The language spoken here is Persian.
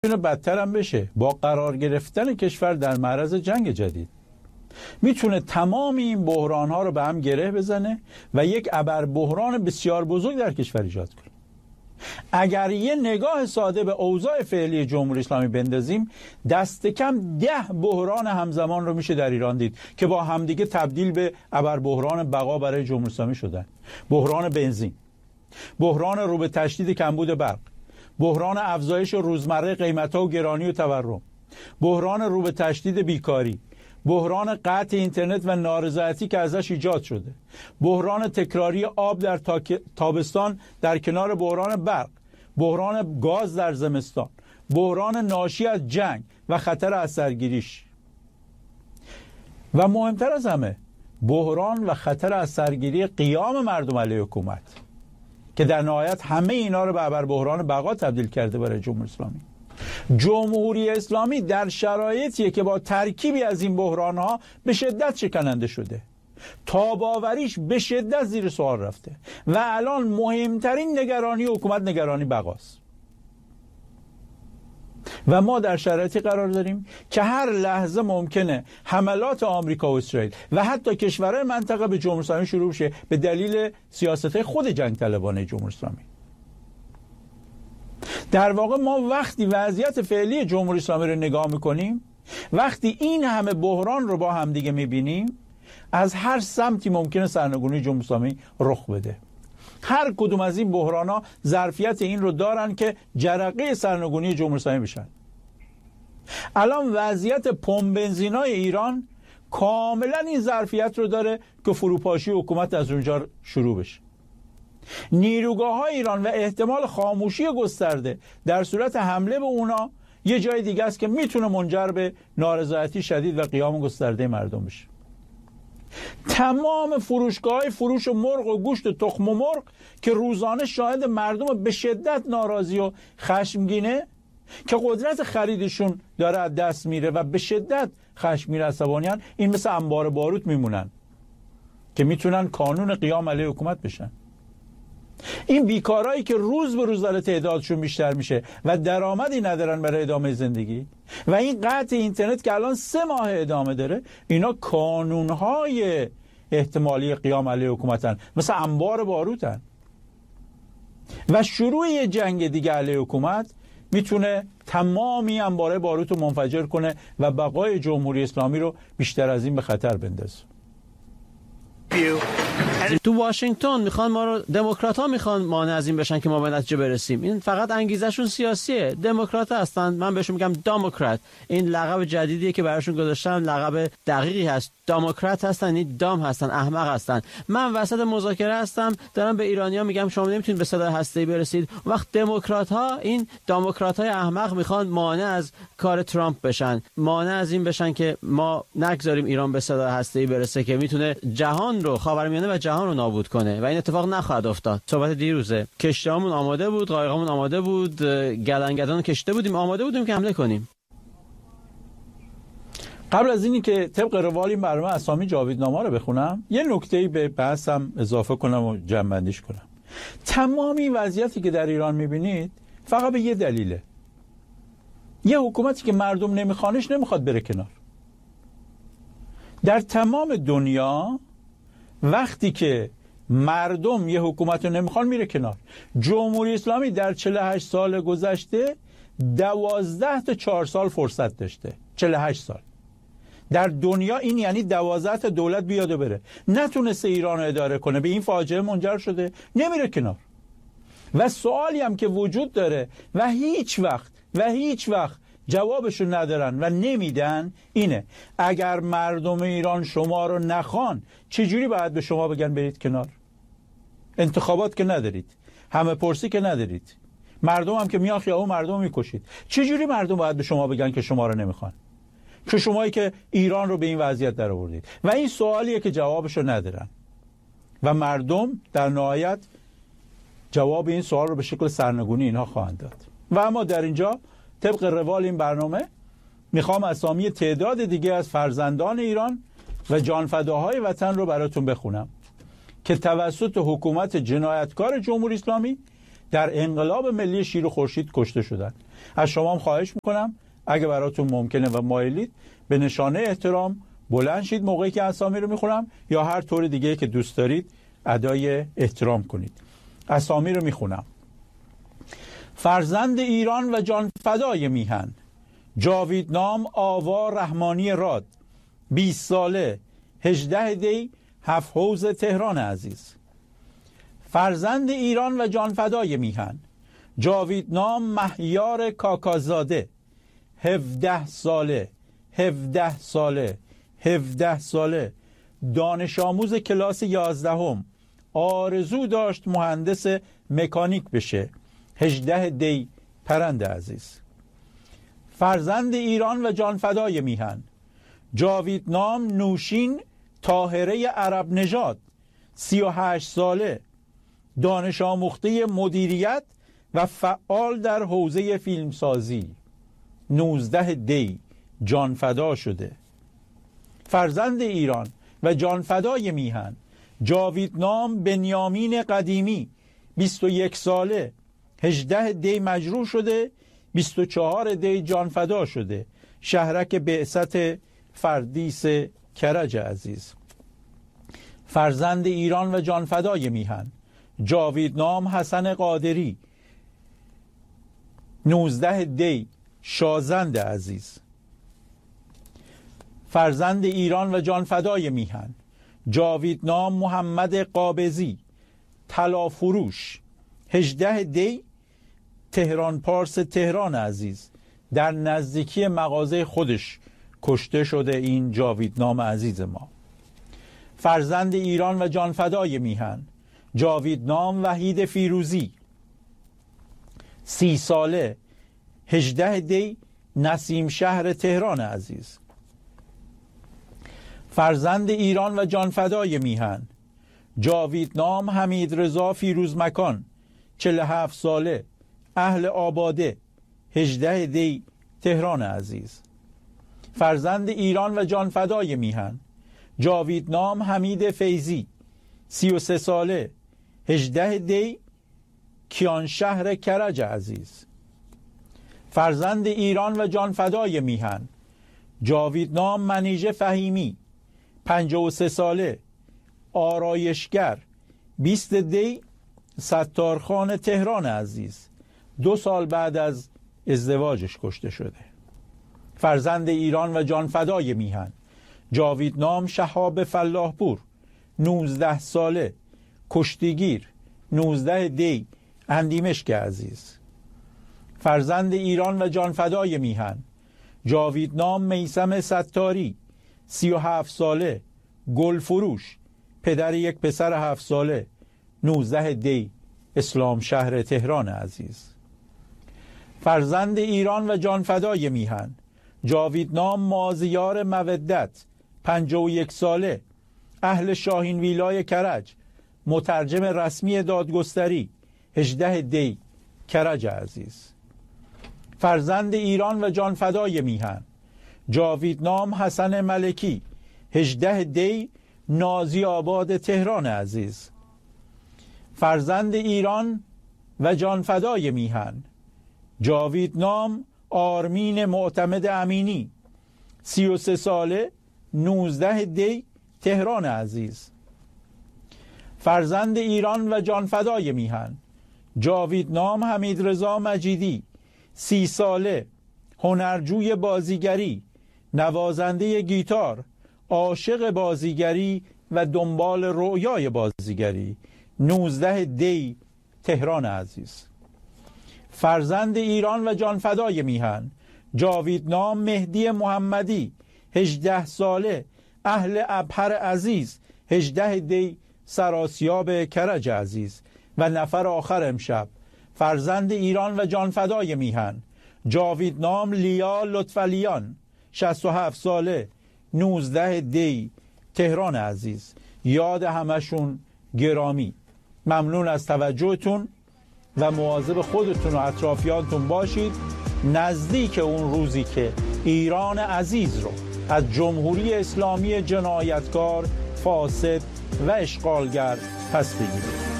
میتونه بدتر هم بشه با قرار گرفتن کشور در معرض جنگ جدید. میتونه تمام این بحران‌ها رو به هم گره بزنه و یک ابر بحران بسیار بزرگ در کشور ایجاد کنه. اگر یه نگاه ساده به اوضاع فعلی جمهوری اسلامی بندازیم، دست کم 10 بحران همزمان رو میشه در ایران دید که با همدیگه تبدیل به ابر بحران بقا برای جمهوری اسلامی شدن. بحران بنزین، بحران رو به تشدید کمبود برق، بحران افزایش روزمره قیمت‌ها و گرانی و تورم، بحران رو به تشدید بیکاری، بحران قطع اینترنت و نارضایتی که ازش ایجاد شده، بحران تکراری آب در تابستان در کنار بحران برق، بحران گاز در زمستان، بحران ناشی از جنگ و خطر از سرگیریش، و مهمتر از همه بحران و خطر از سرگیری قیام مردم علیه حکومت که در نهایت همه اینا رو به ابر بحران بقا تبدیل کرده برای جمهوری اسلامی. جمهوری اسلامی در شرایطیه که با ترکیبی از این بحران‌ها به شدت شکننده شده، تاباوریش به شدت زیر سوال رفته و الان مهمترین نگرانی حکومت نگرانی بقاست. و ما در شرایطی قرار داریم که هر لحظه ممکنه حملات آمریکا و اسرائیل و حتی کشورهای منطقه به جمهوری اسلامی شروع بشه به دلیل سیاست‌های خود جنگ طلبانه جمهوری اسلامی. در واقع ما وقتی وضعیت فعلی جمهوری اسلامی رو نگاه میکنیم، وقتی این همه بحران رو با هم دیگه میبینیم، از هر سمتی ممکنه سرنگونی جمهوری اسلامی رخ بده. هر کدوم از این بحران‌ها ظرفیت این رو دارن که جرقه سرنگونی جمهوری اسلامی بشن. الان وضعیت پمپ بنزینای ایران کاملا این ظرفیت رو داره که فروپاشی حکومت از اونجا شروع بشه. نیروگاه‌های ایران و احتمال خاموشی گسترده در صورت حمله به اونا یه جای دیگه است که میتونه منجر به نارضایتی شدید و قیام گسترده مردم بشه. تمام فروشگاه‌های فروش مرغ و گوشت و تخم و مرغ که روزانه شاهد مردم به شدت ناراضی و خشمگینه که قدرت خریدشون داره از دست میره و به شدت خشمگین عصبانیان، این مثل انبار باروت میمونن که میتونن کانون قیام علیه حکومت بشن. این بیکارایی که روز به روز داره تعدادشون بیشتر میشه و درآمدی ندارن برای ادامه زندگی، و این قطع اینترنت که الان 3 ماه ادامه داره، اینا کانونهای احتمالی قیام علیه حکومتن، مثل انبار باروتن. و شروع یه جنگ دیگه علیه حکومت میتونه تمامی انبار باروت رو منفجر کنه و بقای جمهوری اسلامی رو بیشتر از این به خطر بندازه. تو واشنگتن میخوان ما رو، دموکرات‌ها میخوان مانع از این بشن که ما به نتیجه برسیم. این فقط انگیزشون سیاسیه. دموکرات هستن، من بهشون میگم دموکرات. این لقب جدیدیه که براشون گذاشتن، لقب دقیقی هست. دموکرات هستن، این دام هستن، احمق هستن. من وسط مذاکره هستم، دارم به ایرانی‌ها میگم شما نمیتونید به سلاح هسته‌ای برسید. وقت دموکرات‌ها، این دموکرات‌های احمق میخوان مانع از کار ترامپ بشن، مانع از این بشن که ما نگذاریم ایران به سلاح هسته‌ای برسه که میتونه جهان رو، خاورمیانه و جهان رو نابود کنه، و این اتفاق نخواهد افتاد. صحبت دیروزه، کشتیامون آماده بود، قایقامون آماده بود، گلنگدان کشته بودیم، آماده بودیم که حمله کنیم. قبل از اینی که طبق روال این برنامه اسامی جاویدنامه رو بخونم، یه نکته‌ای به بحثم اضافه کنم و جمع‌بندیش کنم. تمامی وضعیتی که در ایران می‌بینید فقط به یه دلیله. یه حکومتی که مردم نمیخوانش نمیخواد بره کنار. در تمام دنیا وقتی که مردم یه حکومت رو نمیخوان میره کنار. جمهوری اسلامی در 48 سال گذشته 12 تا 4 سال فرصت داشته. 48 سال در دنیا، این یعنی 12 تا دولت بیاد و بره، نتونسته ایران رو اداره کنه، به این فاجعه منجر شده، نمیره کنار. و سوالی هم که وجود داره و هیچ وقت جوابشون ندارن و نمیدن اینه: اگر مردم ایران شما رو نخوان، چجوری باید به شما بگن برید کنار؟ انتخابات که ندارید، همه پرسی که ندارید، مردم هم که میان خیابون مردم میکشید، چجوری مردم باید به شما بگن که شما رو نمیخوان، که شمایی که ایران رو به این وضعیت در آوردید؟ و این سوالیه که جوابشو ندارن و مردم در نهایت جواب این سوال رو به شکل سرنگونی اینها خواهند داد. و اما در اینجا طبق روال این برنامه میخوام اسامی تعداد دیگه از فرزندان ایران و جانفداهای وطن رو براتون بخونم که توسط حکومت جنایتکار جمهوری اسلامی در انقلاب ملی شیر و خورشید کشته شدند از شما هم خواهش میکنم اگه براتون ممکنه و مایلید به نشانه احترام بلند شید موقعی که اسامی رو میخونم، یا هر طور دیگه که دوست دارید ادای احترام کنید. اسامی رو میخونم. فرزند ایران و جان فدای میهن، جاویدنام آوا رحمانی راد، 20 ساله، 18 دی، 7 حوض تهران عزیز. فرزند ایران و جان فدای میهن، جاویدنام مهیار کاکازاده، 17 ساله، 17 ساله، 17 ساله، دانش آموز کلاس 11، آرزو داشت مهندس مکانیک بشه، 18 دی، پرند عزیز. فرزند ایران و جان فدای میهن، جاویدنام نوشین طاهره عرب نژاد، 38 ساله، دانش آموخته مدیریت و فعال در حوزه فیلمسازی، 19 دی، جان فدا شده. فرزند ایران و جان فدای میهن، جاویدنام بنیامین قدیمی، 21 ساله، 18 دی مجروح شده، 24 دی جان فدا شده، شهرک بعثت فردیس کرج عزیز. فرزند ایران و جان فدای میهن، جاویدنام حسن قادری، 19 دی، شازند عزیز. فرزند ایران و جان فدای میهن، جاویدنام محمد قابضی، طلافروش، 18 دی، تهران پارس تهران عزیز. در نزدیکی مغازه خودش کشته شده این جاویدنام عزیز ما. فرزند ایران و جان فدای میهن، جاویدنام وحید فیروزی، 30 ساله، 18 دی، نسیم شهر تهران عزیز. فرزند ایران و جان فدای میهن، جاویدنام حمید رضا فیروز مکان، 47 ساله، اهل آباده، 18 دی، تهران عزیز. فرزند ایران و جان فدای میهن، جاویدنام حمید فیضی، 33 ساله، 18 دی، کیان شهر کرج عزیز. فرزند ایران و جان فدای میهن، جاویدنام منیژه فهیمی، 53 ساله، آرایشگر، 20 دی، ستارخان تهران عزیز. 2 سال بعد از ازدواجش کشته شده. فرزند ایران و جان فدای میهن، جاویدنام شهاب فلاحپور، 19 ساله، کشتیگیر، 19 دی، اندیمشک عزیز. فرزند ایران و جان فدای میهن، جاویدنام میثم ستاری، 37 ساله، گلفروش، پدر یک پسر 7 ساله، 19 دی، اسلام شهر تهران عزیز. فرزند ایران و جان فدای میهن، جاویدنام مازیار مودت، 51 ساله، اهل شاهین ویلای کرج، مترجم رسمی دادگستری، 18 دی، کرج عزیز. فرزند ایران و جان فدای میهن، جاویدنام حسن ملکی، 18 دی، نازی آباد تهران عزیز. فرزند ایران و جان فدای میهن، جاویدنام آرمین معتمد امینی، 33 ساله، 19 دی، تهران عزیز. فرزند ایران و جان فدای میهن، جاویدنام حمید رضا مجیدی، 30 ساله، هنرجوی بازیگری، نوازنده گیتار، عاشق بازیگری و دنبال رؤیای بازیگری، 19 دی، تهران عزیز. فرزند ایران و جان فدای میهن، جاویدنام مهدی محمدی، 18 ساله، اهل ابهر عزیز، 18 دی، سراسیاب کرج عزیز. و نفر آخر امشب، فرزند ایران و جان فدای میهن، جاویدنام لیا لطفالیان، 67 ساله، 19 دی، تهران عزیز. یاد همشون گرامی. ممنون از توجهتون و مواظب خودتون و اطرافیانتون باشید، نزدیک اون روزی که ایران عزیز رو از جمهوری اسلامی جنایتکار، فاسد و اشغالگر پس بگیرید.